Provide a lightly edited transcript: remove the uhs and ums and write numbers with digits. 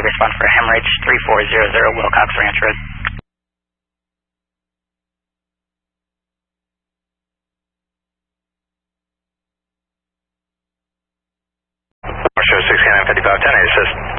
respond for hemorrhage 3400 Wilcox Ranch Road. Show 695510, assist.